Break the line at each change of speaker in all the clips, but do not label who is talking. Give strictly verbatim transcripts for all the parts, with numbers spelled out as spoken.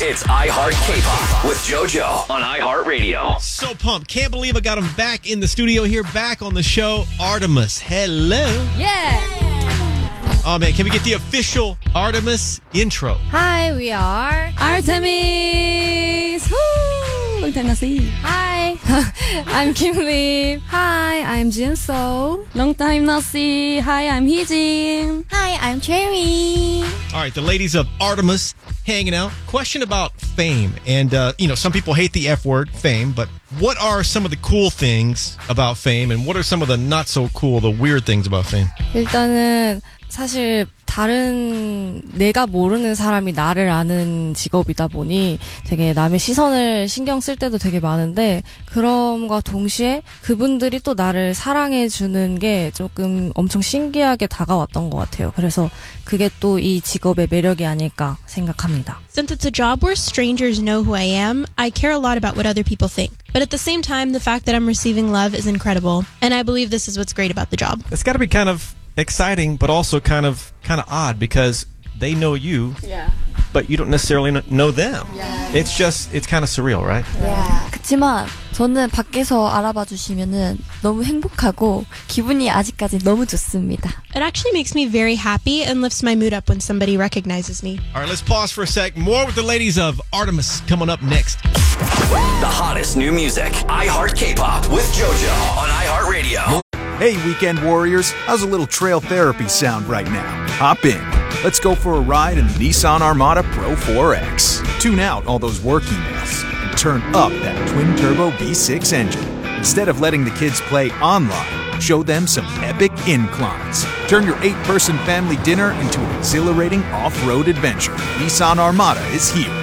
It's iHeart K-Pop with JoJo on iHeartRadio.
So pumped. Can't believe I got him back in the studio here, back on the show. Artemis, hello.
Yeah.
Oh, man, can we get the official Artemis intro?
Hi, we are Artemis. Woo! Long time no see. Hi, I'm Kim Lee. Hi, I'm Jin So. Long time no see. Hi, I'm Heejin.
Hi, I'm Cherry.
All right, the ladies of Artemis hanging out. Question about fame. And, uh, you know, some people hate the F word, fame, but what are some of the cool things about fame and what are some of the not so cool, the weird things about fame?
일단은 사실 다른 내가 모르는 사람이 나를 아는 직업이다 보니 되게 남의 시선을 신경 쓸 때도 되게 많은데 그럼과 동시에 그분들이 또 나를 사랑해 주는 게 조금 엄청 신기하게 다가왔던 것 같아요. 그래서 그게 또 이 직업의 매력이 아닐까 생각합니다.
Since it's a job where strangers know who I am, I care a lot about what other people think. But at the same time, the fact that I'm receiving love is incredible. And I believe this is what's great about the job.
It's got to be kind of exciting, but also kind of kind of odd because they know you,
Yeah.
but you don't necessarily know them.
Yeah.
It's just, it's kind of surreal, right?
Yeah. 그치만 저는 밖에서 알아봐 주시면은 너무 행복하고 기분이 아직까지 너무 좋습니다.
It actually makes me very happy and lifts my mood up when somebody recognizes me.
All right, let's pause for a sec. More with the ladies of Artemis coming up next.
The hottest new music. iHeart K-Pop with JoJo on iHeartRadio.
Hey, Weekend Warriors, how's a little trail therapy sound right now? Hop in. Let's go for a ride in the Nissan Armada Pro four X. Tune out all those work emails and turn up that twin-turbo V six engine. Instead of letting the kids play online, show them some epic inclines. Turn your eight-person family dinner into an exhilarating off-road adventure. Nissan Armada is here.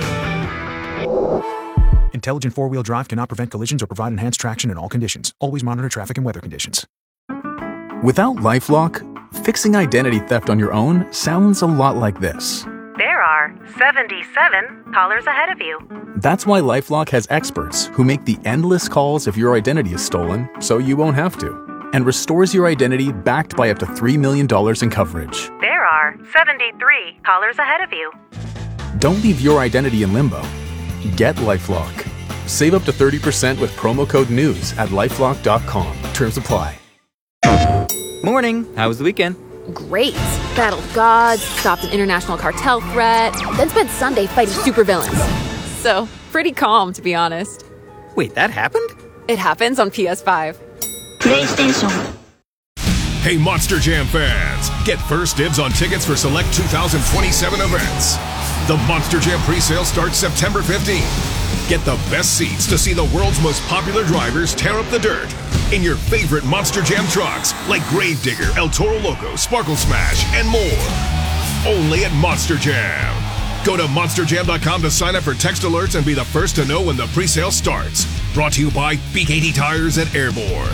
Intelligent four-wheel drive cannot prevent collisions or provide enhanced traction in all conditions. Always monitor traffic and weather conditions.
Without LifeLock, fixing identity theft on your own sounds a lot like this.
There are seventy-seven callers ahead of you.
That's why LifeLock has experts who make the endless calls if your identity is stolen so you won't have to, and restores your identity backed by up to three million dollars in coverage.
There are seventy-three callers ahead of you.
Don't leave your identity in limbo. Get LifeLock. Save up to thirty percent with promo code NEWS at lifelock dot com. Terms apply.
Morning. How was the weekend?
Great. Battled gods, stopped an international cartel threat, then spent Sunday fighting supervillains. So, pretty calm, to be honest.
Wait, that happened?
It happens on P S five.
PlayStation.
Hey, Monster Jam fans. Get first dibs on tickets for select two thousand twenty-seven events. The Monster Jam pre-sale starts September fifteenth. Get the best seats to see the world's most popular drivers tear up the dirt in your favorite Monster Jam trucks like Gravedigger, El Toro Loco, Sparkle Smash, and more. Only at Monster Jam. Go to monster jam dot com to sign up for text alerts and be the first to know when the pre-sale starts. Brought to you by B K T Tires at Airborne.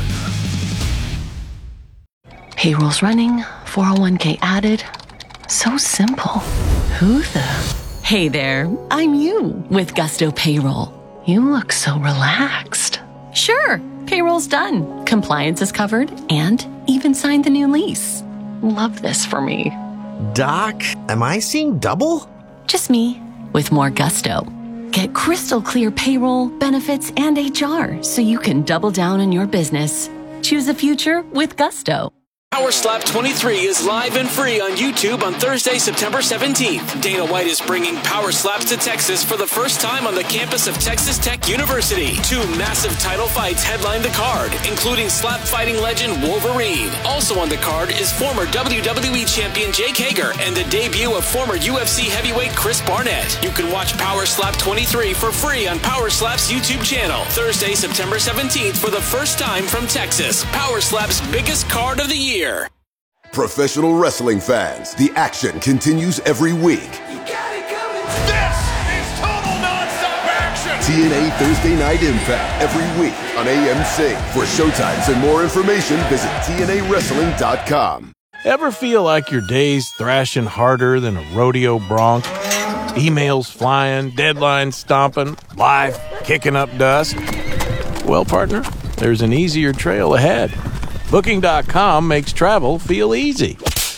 Payroll's running, four oh one k added. So simple. Who the... Hey there, I'm you with Gusto Payroll. You look so relaxed. Sure, payroll's done. Compliance is covered and even signed the new lease. Love this for me.
Doc, am I seeing double?
Just me with more Gusto. Get crystal clear payroll, benefits, and H R so you can double down on your business. Choose a future with Gusto.
Power Slap twenty-three is live and free on YouTube on Thursday, September seventeenth. Dana White is bringing Power Slaps to Texas for the first time on the campus of Texas Tech University. Two massive title fights headline the card, including slap fighting legend Wolverine. Also on the card is former W W E champion Jake Hager and the debut of former U F C heavyweight Chris Barnett. You can watch Power Slap twenty-three for free on Power Slap's YouTube channel. Thursday, September seventeenth for the first time from Texas. Power Slap's biggest card of the year.
Professional wrestling fans, the action continues every week.
You got it coming. This is total nonstop action.
T N A Thursday Night Impact every week on A M C. For showtimes and more information, visit T N A wrestling dot com.
Ever feel like your day's thrashing harder than a rodeo bronc? Emails flying, deadlines stomping, life kicking up dust? Well, partner, there's an easier trail ahead. Booking dot com makes travel feel easy.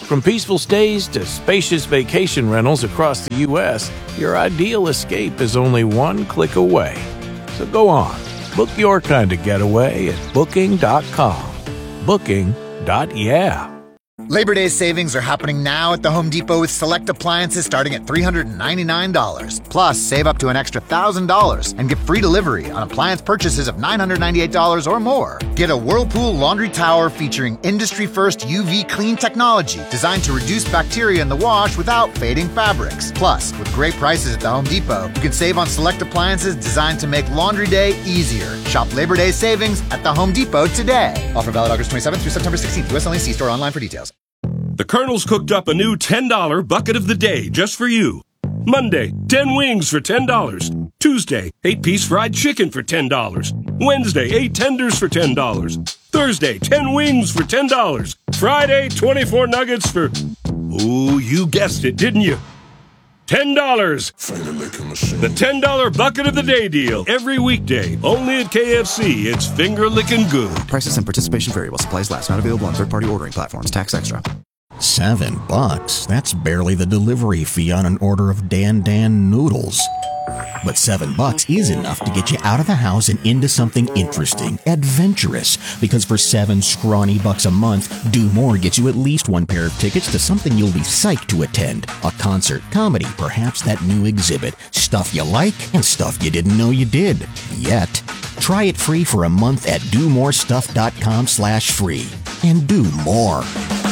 From peaceful stays to spacious vacation rentals across the U S, your ideal escape is only one click away. So go on, book your kind of getaway at booking dot com. Booking dot yeah.
Labor Day savings are happening now at the Home Depot with select appliances starting at three hundred ninety-nine dollars. Plus, save up to an extra one thousand dollars and get free delivery on appliance purchases of nine hundred ninety-eight dollars or more. Get a Whirlpool laundry tower featuring industry-first U V clean technology designed to reduce bacteria in the wash without fading fabrics. Plus, with great prices at the Home Depot, you can save on select appliances designed to make laundry day easier. Shop Labor Day savings at the Home Depot today. Offer valid August twenty-seventh through September sixteenth. U S only. See store online for details.
The Colonel's cooked up a new ten dollar bucket of the day just for you. Monday, ten wings for ten dollars. Tuesday, eight piece fried chicken for ten dollars. Wednesday, eight tenders for ten dollars. Thursday, ten wings for ten dollars. Friday, twenty-four nuggets for... Ooh, you guessed it, didn't you? ten dollars. The ten dollar bucket of the day deal. Every weekday. Only at K F C. It's finger-licking good.
Prices and participation vary while supplies last. Not available on third-party ordering platforms. Tax extra.
Seven bucks? That's barely the delivery fee on an order of Dan Dan noodles. But seven bucks is enough to get you out of the house and into something interesting, adventurous. Because for seven scrawny bucks a month, Do More gets you at least one pair of tickets to something you'll be psyched to attend. A concert, comedy, perhaps that new exhibit. Stuff you like and stuff you didn't know you did. Yet. Try it free for a month at do more stuff dot com slash free. And do more.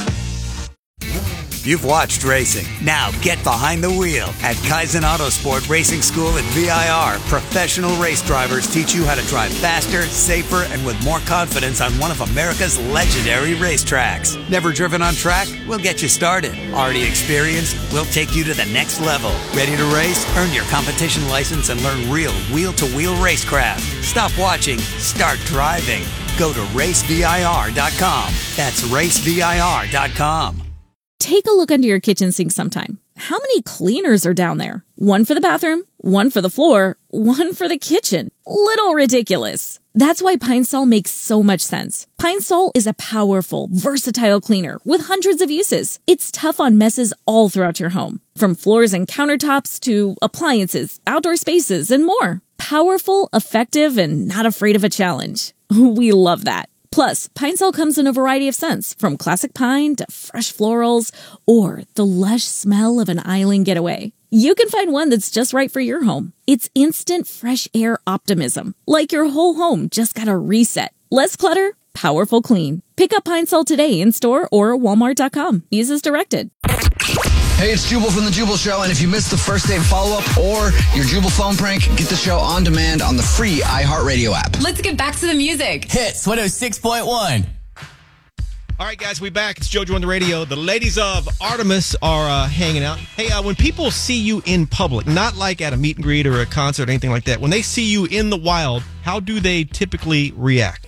You've watched racing. Now get behind the wheel at Kaizen Autosport Racing School at V I R. Professional race drivers teach you how to drive faster, safer, and with more confidence on one of America's legendary racetracks. Never driven on track? We'll get you started. Already experienced? We'll take you to the next level. Ready to race? Earn your competition license and learn real wheel-to-wheel racecraft. Stop watching. Start driving. Go to race V I R dot com. That's race V I R dot com.
Take a look under your kitchen sink sometime. How many cleaners are down there? One for the bathroom, one for the floor, one for the kitchen. Little ridiculous. That's why Pine Sol makes so much sense. Pine Sol is a powerful, versatile cleaner with hundreds of uses. It's tough on messes all throughout your home, from floors and countertops to appliances, outdoor spaces, and more. Powerful, effective, and not afraid of a challenge. We love that. Plus, Pine Sol comes in a variety of scents, from classic pine to fresh florals, or the lush smell of an island getaway. You can find one that's just right for your home. It's instant fresh air optimism, like your whole home just got a reset. Less clutter, powerful clean. Pick up Pine Sol today in store or walmart dot com. Use as directed.
Hey, it's Jubal from The Jubal Show, and if you missed the first date follow-up or your Jubal phone prank, get the show on demand on the free iHeartRadio app.
Let's get back to the music.
Hits one oh six point one.
All right, guys, we back. It's JoJo on the radio. The ladies of Artemis are uh, hanging out. Hey, uh, when people see you in public, not like at a meet and greet or a concert or anything like that, when they see you in the wild, how do they typically react?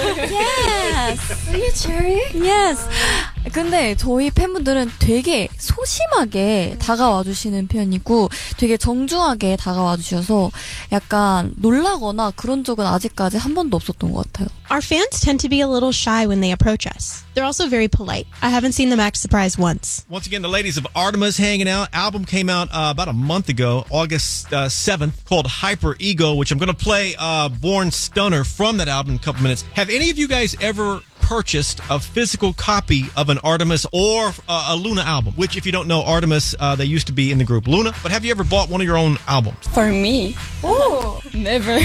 Yes. Are you cheering? Yes. 근데 저희 팬분들은 되게 소심하게 다가와 주시는 편이고 되게 정중하게 다가와 주셔서 약간 놀라거나 그런 적은 아직까지 한 번도 없었던 것 같아요.
Our fans tend to be a little shy when they approach us. They're also very polite. I haven't seen them act surprised once.
Once again, the ladies of Artemis hanging out. Album came out uh, about a month ago, August uh, seventh, called Hyper Ego, which I'm going to play uh, Born Stunner from that album in a couple minutes. Have any of you guys ever purchased a physical copy of an Artemis or uh, a Luna album? Which, if you don't know, Artemis, uh, they used to be in the group Luna. But have you ever bought one of your own albums?
For me? Oh, never.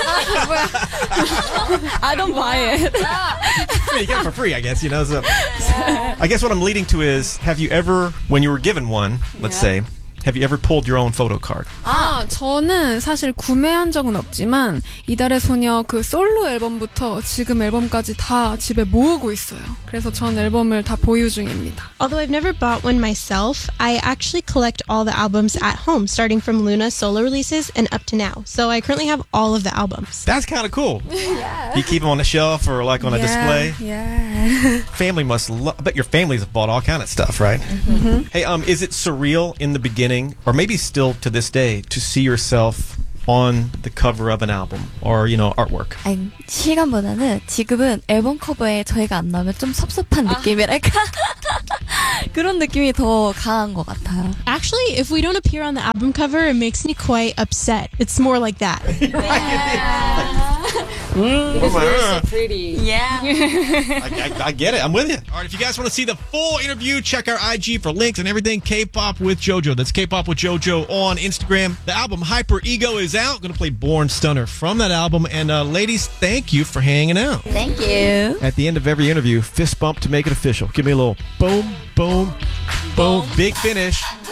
I don't buy it.
You get it for free, I guess. You know. So, I guess what I'm leading to is, have you ever, when you were given one, let's say, have you ever pulled your own photo card?
아, 저는 사실 구매한 적은 없지만 이달의 소녀 그 솔로 앨범부터 지금 앨범까지 다 집에 모으고 있어요. 그래서 전 앨범을 다 보유 중입니다.
Although I've never bought one myself, I actually collect all the albums at home, starting from Luna solo releases and up to now. So I currently have all of the albums.
That's kind of cool.
Yeah.
You keep them on the shelf or like on a
yeah,
display?
Yeah.
Family must love, I bet your families have bought all kind of stuff, right?
Mm-hmm.
Hey, um, is it surreal in the beginning, or maybe still to this day, to see yourself on the cover of an album or, you know, artwork?
아니, 시간보다는 지금은 앨범 커버에 저희가 안 나오면 좀 섭섭한 느낌이랄까? 그런 느낌이 더 강한 것 같아요.
Actually, if we don't appear on the album cover, it makes me quite upset. It's more like that.
Because
you're so pretty.
Yeah.
I, I, I get it. I'm with you. All right, if you guys want to see the full interview, check our I G for links and everything. K-Pop with JoJo. That's K-Pop with JoJo on Instagram. The album Hyper Ego is out. Going to play Born Stunner from that album. And uh, ladies, thank you for hanging out.
Thank you.
At the end of every interview, fist bump to make it official. Give me a little boom, boom, boom. Big finish.